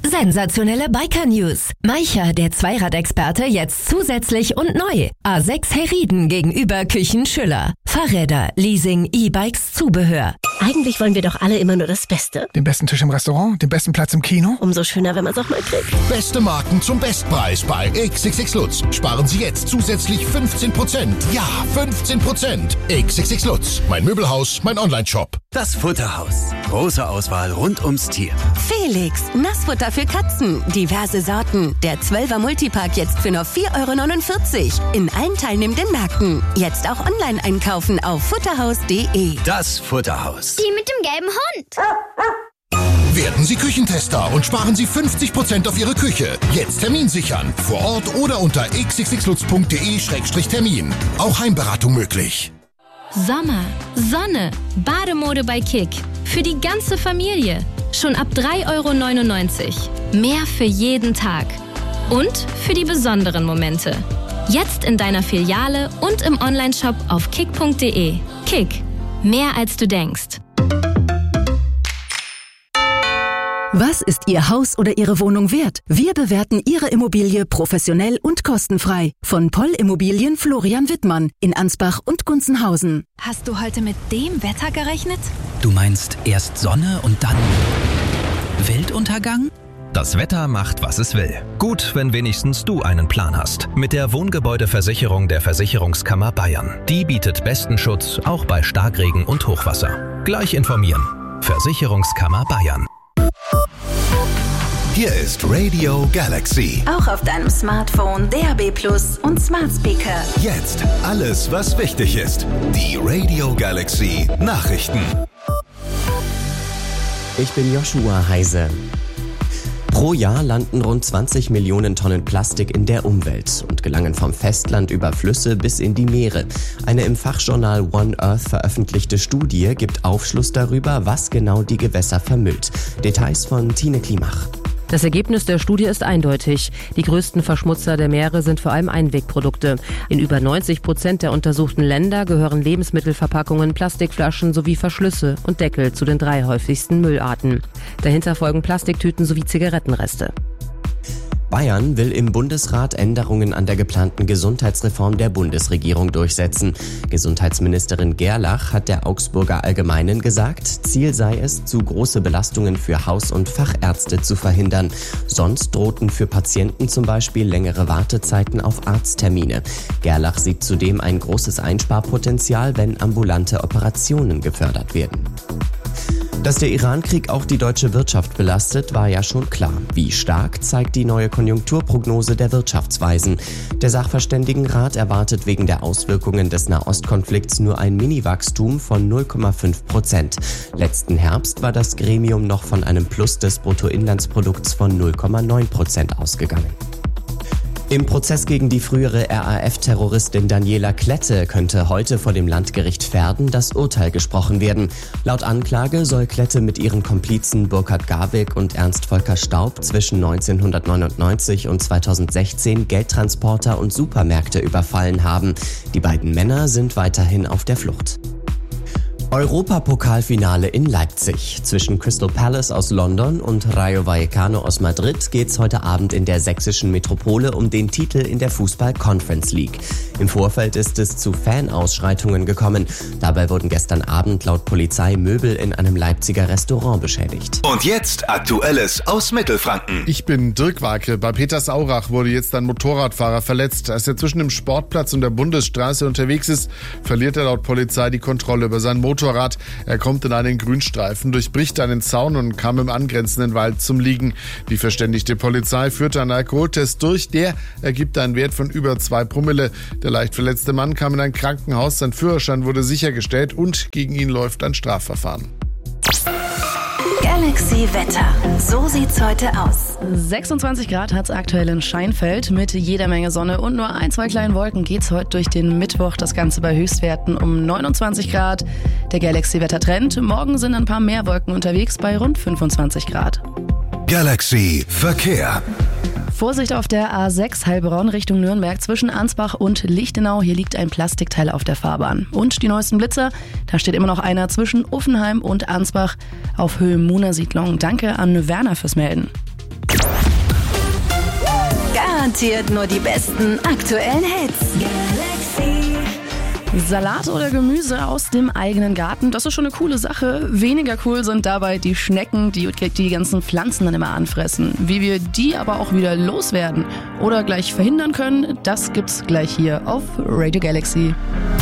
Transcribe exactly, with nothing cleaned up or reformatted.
Sensationelle Biker-News. Maicha, der Zweiradexperte, jetzt zusätzlich und neu. A sechs Heriden gegenüber Küchen Schüller. Fahrräder, Leasing, E-Bikes, Zubehör. Eigentlich wollen wir doch alle immer nur das Beste. Den besten Tisch im Restaurant, den besten Platz im Kino. Umso schöner, wenn man es auch mal kriegt. Beste Marken zum Bestpreis bei X X X Lutz. Sparen Sie jetzt zusätzlich fünfzehn Prozent. Ja, fünfzehn Prozent. X X X Lutz. Mein Möbelhaus, mein Online-Shop. Das Futterhaus. Große Auswahl rund ums Tier. Felix, Nassfutter für Katzen. Diverse Sorten. Der zwölfer Multipack jetzt für nur vier Euro neunundvierzig. In allen teilnehmenden Märkten. Jetzt auch online einkaufen auf futterhaus punkt de. Das Futterhaus. Die mit dem gelben Hund. Werden Sie Küchentester und sparen Sie fünfzig Prozent auf Ihre Küche. Jetzt Termin sichern. Vor Ort oder unter x x x lutz punkt de Schrägstrich Termin. Auch Heimberatung möglich. Sommer, Sonne, Bademode bei Kick. Für die ganze Familie. Schon ab drei Euro neunundneunzig. Mehr für jeden Tag. Und für die besonderen Momente. Jetzt in deiner Filiale und im Onlineshop auf kick punkt de. Kick. Mehr als du denkst. Was ist Ihr Haus oder Ihre Wohnung wert? Wir bewerten Ihre Immobilie professionell und kostenfrei. Von Poll Immobilien Florian Wittmann in Ansbach und Gunzenhausen. Hast du heute mit dem Wetter gerechnet? Du meinst erst Sonne und dann Weltuntergang? Das Wetter macht, was es will. Gut, wenn wenigstens du einen Plan hast. Mit der Wohngebäudeversicherung der Versicherungskammer Bayern. Die bietet besten Schutz, auch bei Starkregen und Hochwasser. Gleich informieren. Versicherungskammer Bayern. Hier ist Radio Galaxy. Auch auf deinem Smartphone, D A B Plus und Smart Speaker. Jetzt alles, was wichtig ist. Die Radio Galaxy Nachrichten. Ich bin Joshua Heise. Pro Jahr landen rund zwanzig Millionen Tonnen Plastik in der Umwelt und gelangen vom Festland über Flüsse bis in die Meere. Eine im Fachjournal One Earth veröffentlichte Studie gibt Aufschluss darüber, was genau die Gewässer vermüllt. Details von Tine Klimach. Das Ergebnis der Studie ist eindeutig. Die größten Verschmutzer der Meere sind vor allem Einwegprodukte. In über neunzig Prozent der untersuchten Länder gehören Lebensmittelverpackungen, Plastikflaschen sowie Verschlüsse und Deckel zu den drei häufigsten Müllarten. Dahinter folgen Plastiktüten sowie Zigarettenreste. Bayern will im Bundesrat Änderungen an der geplanten Gesundheitsreform der Bundesregierung durchsetzen. Gesundheitsministerin Gerlach hat der Augsburger Allgemeinen gesagt, Ziel sei es, zu große Belastungen für Haus- und Fachärzte zu verhindern. Sonst drohten für Patienten zum Beispiel längere Wartezeiten auf Arzttermine. Gerlach sieht zudem ein großes Einsparpotenzial, wenn ambulante Operationen gefördert werden. Dass der Iran-Krieg auch die deutsche Wirtschaft belastet, war ja schon klar. Wie stark, zeigt die neue Konjunkturprognose der Wirtschaftsweisen. Der Sachverständigenrat erwartet wegen der Auswirkungen des Nahostkonflikts nur ein Mini-Wachstum von null Komma fünf Prozent. Letzten Herbst war das Gremium noch von einem Plus des Bruttoinlandsprodukts von null Komma neun Prozent ausgegangen. Im Prozess gegen die frühere R A F-Terroristin Daniela Klette könnte heute vor dem Landgericht Verden das Urteil gesprochen werden. Laut Anklage soll Klette mit ihren Komplizen Burkhard Garwig und Ernst Volker Staub zwischen neunzehnhundertneunundneunzig und zweitausendsechzehn Geldtransporter und Supermärkte überfallen haben. Die beiden Männer sind weiterhin auf der Flucht. Europapokalfinale in Leipzig. Zwischen Crystal Palace aus London und Rayo Vallecano aus Madrid geht's heute Abend in der sächsischen Metropole um den Titel in der Fußball-Conference League. Im Vorfeld ist es zu Fanausschreitungen gekommen. Dabei wurden gestern Abend laut Polizei Möbel in einem Leipziger Restaurant beschädigt. Und jetzt Aktuelles aus Mittelfranken. Ich bin Dirk Warke. Bei Petersaurach wurde jetzt ein Motorradfahrer verletzt. Als er zwischen dem Sportplatz und der Bundesstraße unterwegs ist, verliert er laut Polizei die Kontrolle über sein Motorrad. Er kommt in einen Grünstreifen, durchbricht einen Zaun und kam im angrenzenden Wald zum Liegen. Die verständigte Polizei führte einen Alkoholtest durch. Der ergibt einen Wert von über zwei Promille. Der leicht verletzte Mann kam in ein Krankenhaus. Sein Führerschein wurde sichergestellt und gegen ihn läuft ein Strafverfahren. Galaxy Wetter. So sieht's heute aus. sechsundzwanzig Grad hat's aktuell in Scheinfeld. Mit jeder Menge Sonne und nur ein, zwei kleinen Wolken geht's heute durch den Mittwoch. Das Ganze bei Höchstwerten um neunundzwanzig Grad. Der Galaxy Wettertrend. Morgen sind ein paar mehr Wolken unterwegs bei rund fünfundzwanzig Grad. Galaxy Verkehr. Vorsicht auf der A sechs Heilbronn Richtung Nürnberg zwischen Ansbach und Lichtenau. Hier liegt ein Plastikteil auf der Fahrbahn. Und die neuesten Blitzer, da steht immer noch einer zwischen Uffenheim und Ansbach auf Höhe Muna Siedlung. Danke an Werner fürs Melden. Garantiert nur die besten aktuellen Hits. Galaxy. Salat oder Gemüse aus dem eigenen Garten, das ist schon eine coole Sache. Weniger cool sind dabei die Schnecken, die die ganzen Pflanzen dann immer anfressen. Wie wir die aber auch wieder loswerden oder gleich verhindern können, das gibt's gleich hier auf Radio Galaxy.